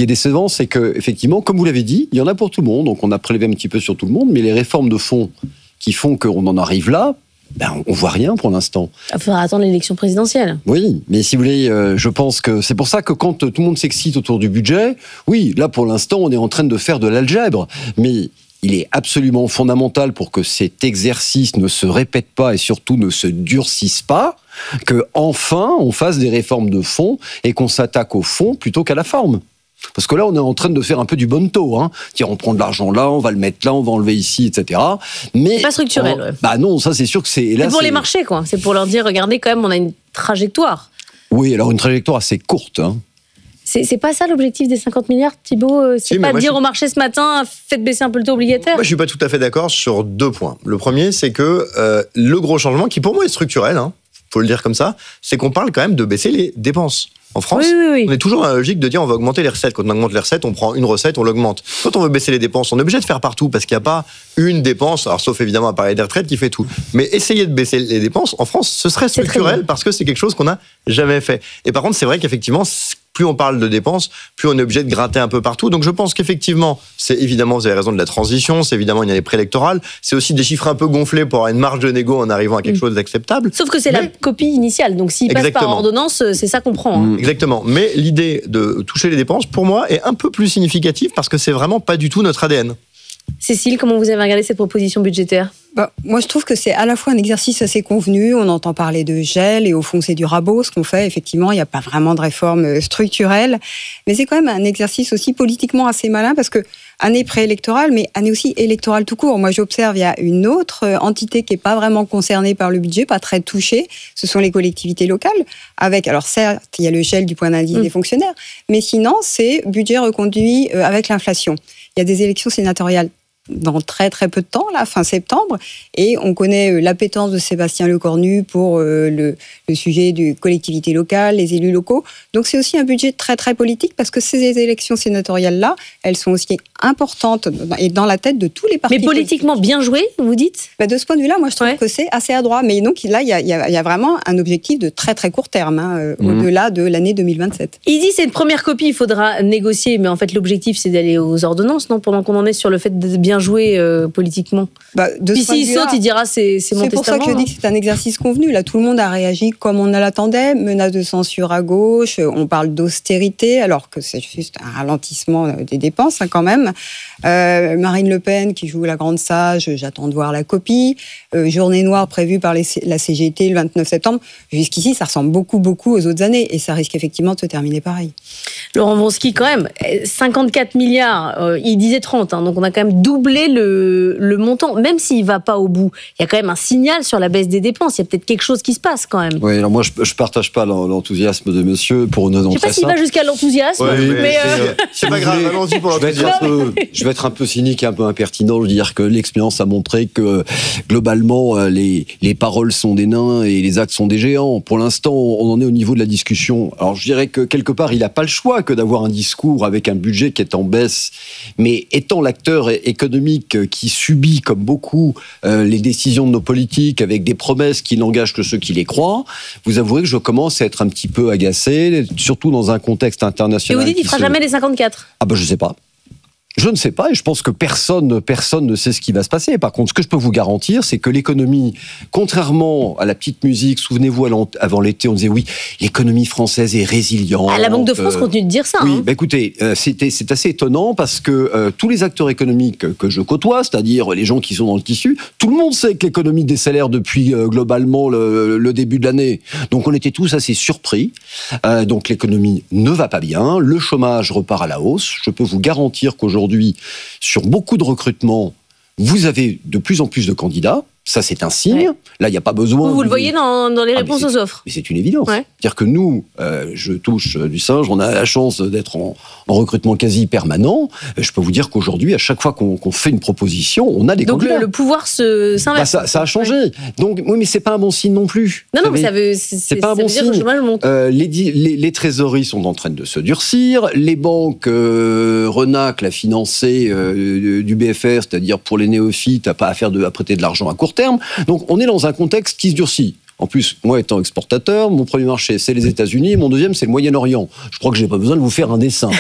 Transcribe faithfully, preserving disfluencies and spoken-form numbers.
qui est décevant, c'est que, effectivement, comme vous l'avez dit, il y en a pour tout le monde. Donc, on a prélevé un petit peu sur tout le monde. Mais les réformes de fond qui font qu'on en arrive là, ben, on voit rien pour l'instant. Il faudra attendre l'élection présidentielle. Oui, mais si vous voulez, euh, je pense que c'est pour ça que quand tout le monde s'excite autour du budget, oui, là, pour l'instant, on est en train de faire de l'algèbre. Mais il est absolument fondamental pour que cet exercice ne se répète pas et surtout ne se durcisse pas, que enfin on fasse des réformes de fond et qu'on s'attaque au fond plutôt qu'à la forme. Parce que là, on est en train de faire un peu du bonneteau. Hein. Tiens, on prend de l'argent là, on va le mettre là, on va enlever ici, et cetera. Mais c'est pas structurel. On... Ouais. Bah non, ça c'est sûr que c'est... Là, c'est pour c'est... les marchés, quoi. C'est pour leur dire, regardez, quand même, on a une trajectoire. Oui, alors une trajectoire assez courte. Hein. C'est, c'est pas ça l'objectif des cinquante milliards, Thibault? C'est si, pas de dire je... au marché ce matin, faites baisser un peu le taux obligataire? Moi, je suis pas tout à fait d'accord sur deux points. Le premier, c'est que euh, le gros changement, qui pour moi est structurel, hein, faut le dire comme ça, c'est qu'on parle quand même de baisser les dépenses. En France, oui, oui, oui. on est toujours dans la logique de dire on va augmenter les recettes. Quand on augmente les recettes, on prend une recette, on l'augmente. Quand on veut baisser les dépenses, on est obligé de faire partout parce qu'il n'y a pas une dépense, alors sauf évidemment à parler des retraites, qui fait tout. Mais essayer de baisser les dépenses, en France, ce serait structurel parce que c'est quelque chose qu'on n'a jamais fait. Et par contre, c'est vrai qu'effectivement, plus on parle de dépenses, plus on est obligé de gratter un peu partout. Donc je pense qu'effectivement, c'est évidemment, vous avez raison, de la transition, c'est évidemment une année préélectorale, c'est aussi des chiffres un peu gonflés pour avoir une marge de négo en arrivant à quelque mmh. chose d'acceptable. Sauf que c'est mais... la copie initiale, donc s'il passe par ordonnance, c'est ça qu'on prend. Hein. Exactement, mais l'idée de toucher les dépenses, pour moi, est un peu plus significative parce que c'est vraiment pas du tout notre A D N. Cécile, comment vous avez regardé cette proposition budgétaire ? Bah, moi, je trouve que c'est à la fois un exercice assez convenu. On entend parler de gel et au fond, c'est du rabot, ce qu'on fait. Effectivement, il n'y a pas vraiment de réforme structurelle. Mais c'est quand même un exercice aussi politiquement assez malin parce que année préélectorale, mais année aussi électorale tout court. Moi, j'observe, il y a une autre entité qui n'est pas vraiment concernée par le budget, pas très touchée. Ce sont les collectivités locales. Avec, alors certes, il y a le gel du point d'indice mmh. des fonctionnaires. Mais sinon, c'est budget reconduit avec l'inflation. Il y a des élections sénatoriales dans très très peu de temps, là, fin septembre, et on connaît l'appétence de Sébastien Lecornu pour euh, le, le sujet des collectivités locales, les élus locaux. Donc c'est aussi un budget très très politique parce que ces élections sénatoriales-là, elles sont aussi importantes et dans la tête de tous les partis. Mais politiquement politiques. Bien joué, vous dites ? Bah de ce point de vue-là, moi je trouve ouais. que c'est assez adroit. Mais donc là, il y a, y, a, y a vraiment un objectif de très très court terme, hein, mmh. au-delà de l'année deux mille vingt-sept. Il dit c'est une première copie, il faudra négocier, mais en fait l'objectif c'est d'aller aux ordonnances, non ? Pendant qu'on en est sur le fait de bien jouer euh, politiquement. Bah, de Puis s'il saute, il dira c'est, c'est mon c'est testament. C'est pour ça que je dis que c'est un exercice convenu. Là, tout le monde a réagi comme on l'attendait. Menace de censure à gauche, on parle d'austérité, alors que c'est juste un ralentissement des dépenses hein, quand même. Euh, Marine Le Pen qui joue la grande sage, j'attends de voir la copie. Euh, journée noire prévue par les, la C G T le vingt-neuf septembre. Jusqu'ici, ça ressemble beaucoup, beaucoup aux autres années et ça risque effectivement de se terminer pareil. Laurent Wronski, quand même, cinquante-quatre milliards, euh, il disait trente, hein, donc on a quand même doublé le, le montant, même s'il ne va pas au bout. Il y a quand même un signal sur la baisse des dépenses, il y a peut-être quelque chose qui se passe quand même. Oui, alors moi je ne partage pas l'enthousiasme de monsieur pour une raison très simple. Je ne sais pas s'il va jusqu'à l'enthousiasme, ouais, mais... mais c'est, euh... c'est pas grave, allons-y pour l'enthousiasme. Je vais être un peu cynique et un peu impertinent, je veux dire que l'expérience a montré que globalement les, les paroles sont des nains et les actes sont des géants. Pour l'instant, on en est au niveau de la discussion. Alors je dirais que quelque part, il n'a pas le choix que d'avoir un discours avec un budget qui est en baisse, mais étant l'acteur économique qui subit, comme beaucoup, euh, les décisions de nos politiques avec des promesses qui n'engagent que ceux qui les croient, vous avouerez que je commence à être un petit peu agacé, surtout dans un contexte international. Et vous dites qu'il ne fera se... jamais les cinquante-quatre ? Ah ben je ne sais pas. Je ne sais pas et je pense que personne, personne ne sait ce qui va se passer. Par contre, ce que je peux vous garantir, c'est que l'économie, contrairement à la petite musique, souvenez-vous, avant l'été, on disait oui, l'économie française est résiliente. Ah, la Banque de France euh, continue de dire ça. Oui, hein. bah écoutez, euh, c'était, c'est assez étonnant parce que euh, tous les acteurs économiques que, que je côtoie, c'est-à-dire les gens qui sont dans le tissu, tout le monde sait que l'économie décélère depuis euh, globalement le, le début de l'année. Donc on était tous assez surpris. Euh, donc l'économie ne va pas bien, le chômage repart à la hausse. Je peux vous garantir qu'aujourd'hui, Aujourd'hui, sur beaucoup de recrutements, vous avez de plus en plus de candidats. Ça, c'est un signe. Ouais. Là, il n'y a pas besoin... Vous, vous de... le voyez dans, dans les réponses ah, aux offres. Mais c'est une évidence. Ouais. C'est-à-dire que nous, euh, je touche du singe, on a la chance d'être en, en recrutement quasi permanent. Je peux vous dire qu'aujourd'hui, à chaque fois qu'on, qu'on fait une proposition, on a des Donc candidats. Donc le, le pouvoir se, s'inverse. Bah, ça, ça a changé. Ouais. Donc, oui, mais ce n'est pas un bon signe non plus. Non, non, mais ça veut, c'est, c'est pas un bon signe. Que le chômage monte. Euh, les, les, les trésoreries sont en train de se durcir. Les banques euh, renaclent à financer euh, du B F R, c'est-à-dire pour les néophytes, à pas à faire de, à prêter de l'argent à court terme. Donc, on est dans un contexte qui se durcit. En plus, moi étant exportateur, mon premier marché, c'est les États-Unis, mon deuxième, c'est le Moyen-Orient. Je crois que je n'ai pas besoin de vous faire un dessin.